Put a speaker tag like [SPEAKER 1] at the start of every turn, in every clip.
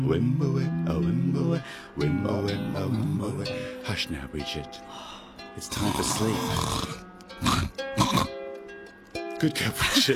[SPEAKER 1] Wimble, oh wimble, wimble, oh wimble. Hush now, Bridget. It's time for sleep. Good girl, Bridget.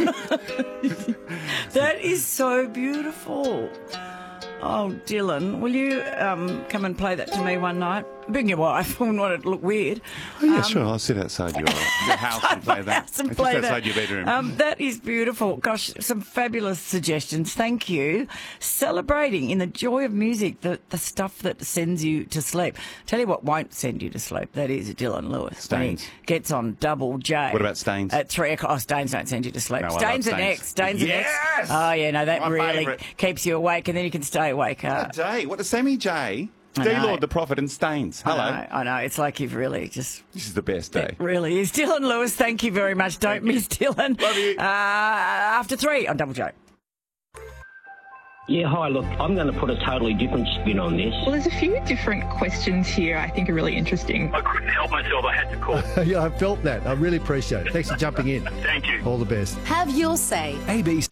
[SPEAKER 2] That is so beautiful. Oh, Dylan, will you come and play that to me one night? Bring your wife. I wouldn't want it to look weird.
[SPEAKER 1] Oh, yeah, sure. I'll sit outside your house and play that. Just outside your bedroom.
[SPEAKER 2] That is beautiful. Gosh, some fabulous suggestions. Thank you. Celebrating in the joy of music, the stuff that sends you to sleep. Tell you what won't send you to sleep. That is Dylan Lewis.
[SPEAKER 1] Stains.
[SPEAKER 2] When he gets on Double J.
[SPEAKER 1] What about Stains?
[SPEAKER 2] At 3 o'clock. Oh, Stains don't send you to sleep.
[SPEAKER 1] No,
[SPEAKER 2] Stains are next. Stains are next. Oh, yeah, no, that
[SPEAKER 1] My
[SPEAKER 2] really
[SPEAKER 1] favourite.
[SPEAKER 2] keeps you awake, and then you can stay awake.
[SPEAKER 1] Jay, what does Sammy J? D-Lord, the Prophet, and Stains. Hello.
[SPEAKER 2] I know. It's like you've really just...
[SPEAKER 1] This is the best day.
[SPEAKER 2] It really is. Dylan Lewis, thank you very much. Don't miss Dylan.
[SPEAKER 1] Love you.
[SPEAKER 2] After 3 on Double J.
[SPEAKER 3] Yeah, hi, look, I'm going to put a totally different spin on this.
[SPEAKER 4] Well, there's a few different questions here I think are really interesting.
[SPEAKER 5] I couldn't help myself. I had to call.
[SPEAKER 6] Yeah, I felt that. I really appreciate it. Thanks for jumping in.
[SPEAKER 5] Thank you.
[SPEAKER 6] All the best.
[SPEAKER 7] Have your say.
[SPEAKER 6] ABC.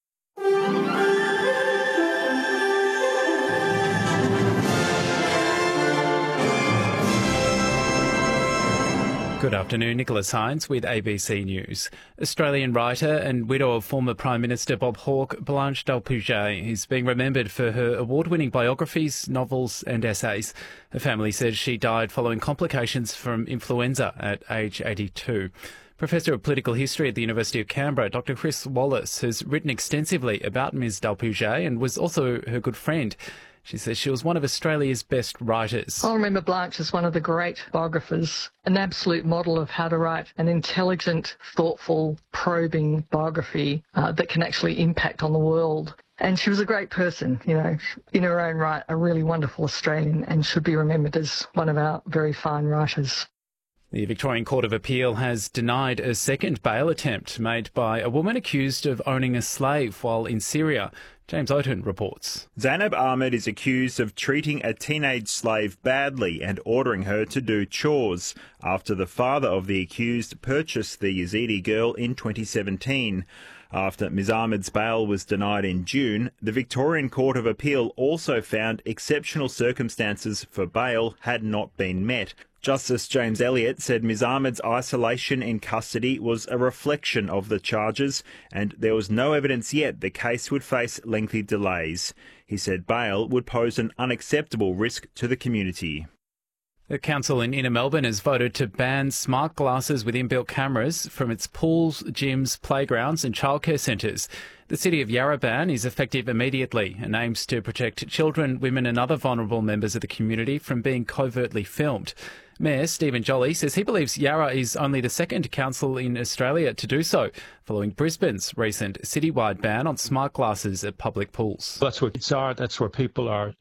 [SPEAKER 8] Good afternoon, Nicholas Hines with ABC News. Australian writer and widow of former Prime Minister Bob Hawke, Blanche Delpouget, is being remembered for her award-winning biographies, novels and essays. Her family says she died following complications from influenza at age 82. Professor of Political History at the University of Canberra, Dr Chris Wallace, has written extensively about Ms Delpouget and was also her good friend. She says she was one of Australia's best writers.
[SPEAKER 9] I'll remember Blanche as one of the great biographers, an absolute model of how to write an intelligent, thoughtful, probing biography that can actually impact on the world. And she was a great person, you know, in her own right, a really wonderful Australian, and should be remembered as one of our very fine writers.
[SPEAKER 8] The Victorian Court of Appeal has denied a second bail attempt made by a woman accused of owning a slave while in Syria. James Oten reports.
[SPEAKER 10] Zainab Ahmed is accused of treating a teenage slave badly and ordering her to do chores after the father of the accused purchased the Yazidi girl in 2017. After Ms Ahmed's bail was denied in June, the Victorian Court of Appeal also found exceptional circumstances for bail had not been met. Justice James Elliott said Ms Ahmed's isolation in custody was a reflection of the charges and there was no evidence yet the case would face lengthy delays. He said bail would pose an unacceptable risk to the community.
[SPEAKER 8] The council in Inner Melbourne has voted to ban smart glasses with inbuilt cameras from its pools, gyms, playgrounds and childcare centres. The city of Yarraban is effective immediately and aims to protect children, women and other vulnerable members of the community from being covertly filmed. Mayor Stephen Jolly says he believes Yarra is only the second council in Australia to do so, following Brisbane's recent citywide ban on smart glasses at public pools.
[SPEAKER 11] That's what kids are, that's where people are